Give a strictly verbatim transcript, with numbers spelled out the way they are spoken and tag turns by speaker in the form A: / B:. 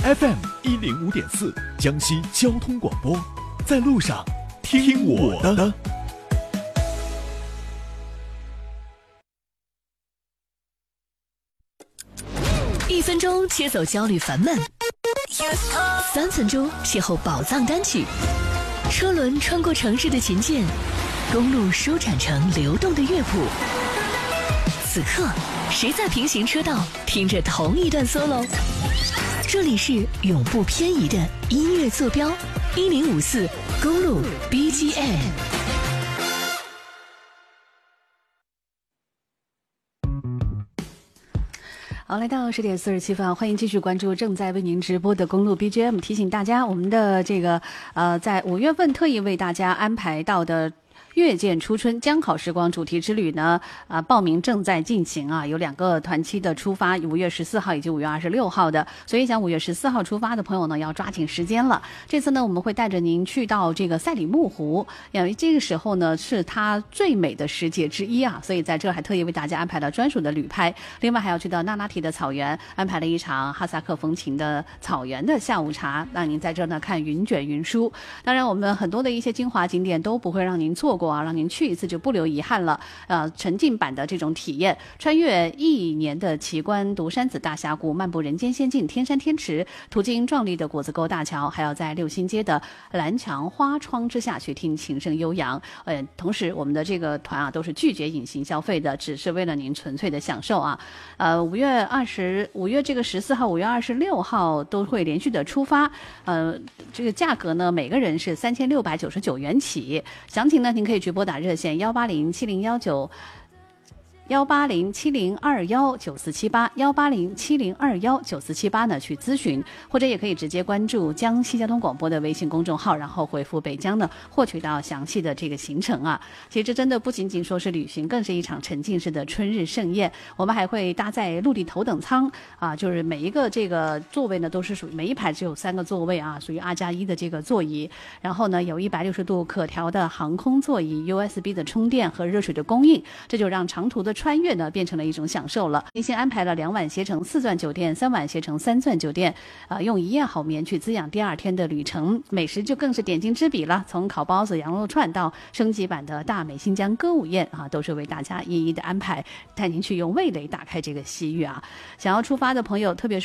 A: F M 一零五点四，江西交通广播，在路上听我的。
B: 一分钟切走焦虑烦闷，三分钟邂逅宝藏单曲。车轮穿过城市的琴键，公路舒展成流动的乐谱。此刻，谁在平行车道听着同一段 solo？ 这里是永不偏移的音乐坐标，一零五四公路 B G M。好，来到十点四十七分，欢迎继续关注正在为您直播的公路 B G M。提醒大家，我们的这个呃，在五月份特意为大家安排到的月见初春江好时光主题之旅呢，啊，报名正在进行啊，有两个团期的出发，五月十四号以及五月二十六号的，所以想五月十四号出发的朋友呢，要抓紧时间了。这次呢，我们会带着您去到这个赛里木湖，因为这个时候呢是它最美的时节之一啊，所以在这还特意为大家安排了专属的旅拍。另外还要去到那拉提的草原，安排了一场哈萨克风情的草原的下午茶，让您在这呢看云卷云舒。当然，我们很多的一些精华景点都不会让您错过啊，让您去一次就不留遗憾了。呃，沉浸版的这种体验，穿越一年的奇观独山子大峡谷，漫步人间仙境天山天池，途经壮丽的果子沟大桥，还要在六星街的蓝墙花窗之下去听琴声悠扬。呃，同时我们的这个团啊都是拒绝隐形消费的，只是为了您纯粹的享受啊。呃，五月二十五月这个十四号、五月二十六号都会连续的出发。呃，这个价格呢，每个人是三千六百九十九元起。详情呢，您可以去拨打热线幺八零七零幺九。幺八零七零二幺九四七八，幺八零七零二幺九四七八呢去咨询，或者也可以直接关注江西交通广播的微信公众号，然后回复北疆呢，获取到详细的这个行程啊。其实这真的不仅仅说是旅行，更是一场沉浸式的春日盛宴。我们还会搭载陆地头等舱啊，就是每一个这个座位呢都是属于每一排只有三个座位啊，属于二加一的这个座椅。然后呢，有一百六十度可调的航空座椅、U S B 的充电和热水的供应，这就让长途的穿越呢变成了一种享受了。您先安排了两晚携程四钻酒店，三晚携程三钻酒店，呃，用一夜好眠去滋养第二天的旅程。美食就更是点睛之笔了，从烤包子、羊肉串到升级版的大美新疆歌舞宴啊，都是为大家一一的安排，带您去用味蕾打开这个西域啊。想要出发的朋友，特别是